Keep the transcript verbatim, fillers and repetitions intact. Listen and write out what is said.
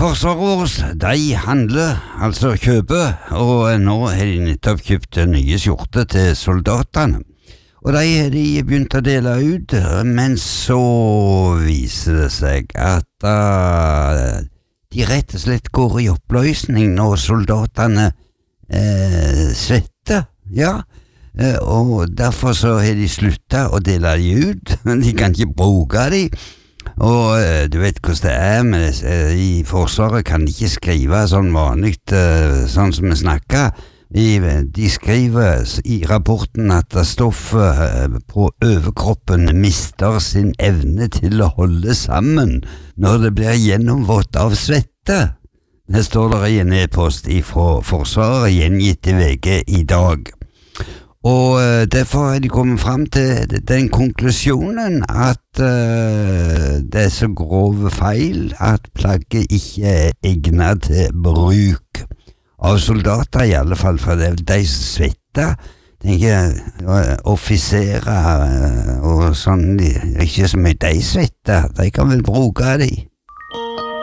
Forsvaret vårt, de handler, altså kjøper, og nå har de nettopp kjøpt nye skjorter til soldatene. Og de har de begynt å dele ut, men så viser det seg at uh, de rett og slett går i oppløsning når soldatene uh, svetter, ja. Uh, og derfor så har de sluttet å dele de ut, de kan ikke bruke de. Og uh, du vet hvordan det er, men uh, i Forsvaret kan de ikke skrive sånn vanlig, uh, sånn som vi snakker. I, de skriver i rapporten at stoffet uh, på overkroppen mister sin evne til å holde sammen når det blir gjennomvått av svette. Det står der i en e-post fra Forsvaret, gjengitt i V G i dag. Og uh, derfor har de kommet frem til den konklusjonen at uh, det er så grove feil at plagget ikke er egnet til bruk av soldater, i alle fall, for det er de svetter, tenker uh, offiserer uh, og sånn, de, ikke så mye de svetter, de kan vel bruke de.